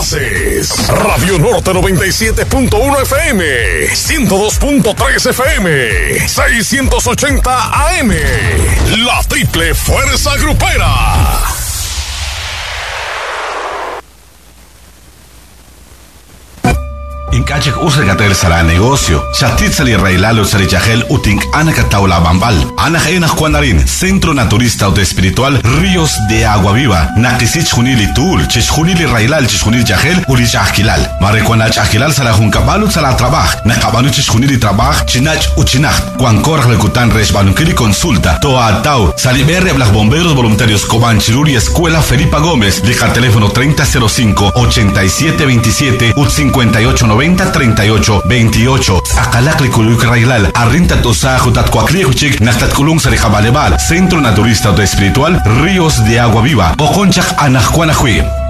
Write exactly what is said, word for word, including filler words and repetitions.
haces. Radio Norte noventa y siete punto uno F M, ciento dos punto tres F M, seiscientos ochenta A M. La triple fuerza grupera. Inkachik usagatel sara negocio. Shatit sali railalo sari chahel utink anakataula bambal. Anajaina Juanarin, Centro Naturista o Espiritual Ríos de Agua Viva. Nakisich junili tul, chish junili railal, chish junili chahel, uli chahkilal. Marequana chahkilal sara junkabalut sara trabaj. Nakabanu chish junili trabaj, chinach uchinach. Cuancoraj lekutan resbanunkili consulta. Toa atau, saliberre blas bomberos voluntarios Coban Chiruri Escuela Felipa Gómez. Deja teléfono treinta cero cinco, ochenta y siete veintisiete, ut cincuenta y ocho noventa. treinta y ocho veintiocho. Akalakli kuluk railal. Arrinta tosa jutat cuacliuchik. Naktat kulung sarijabalebal. Centro Naturista o Espiritual Ríos de Agua Viva. Oconchak anajcuanahui.